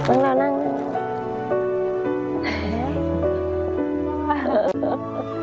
บิ่งแล้วนั่ง